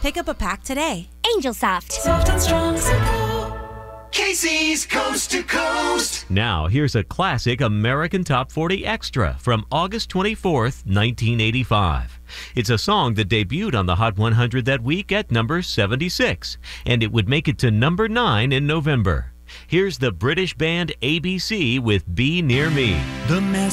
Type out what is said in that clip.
Pick up a pack today. Angel Soft. Soft and strong, simple. Casey's Coast to Coast. Now, here's a classic American Top 40 Extra from August 24th, 1985. It's a song that debuted on the Hot 100 that week at number 76, and it would make it to number 9 in November. Here's the British band ABC with Be Near Me. The mess